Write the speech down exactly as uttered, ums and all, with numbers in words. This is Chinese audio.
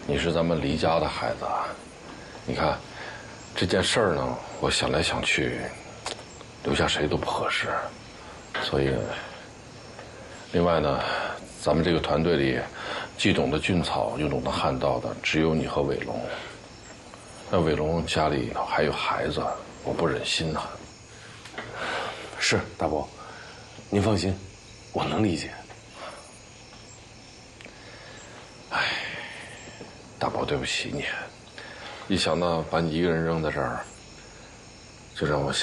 你是咱们黎家的孩子，你看这件事儿呢，我想来想去，留下谁都不合适，所以，另外呢，咱们这个团队里，既懂得菌草又懂得汉道的，只有你和伟龙。那伟龙家里头还有孩子，我不忍心呐。 是大伯，您放心，我能理解。 哎，大伯，对不起你，一想到把你一个人扔在这儿，就让我想。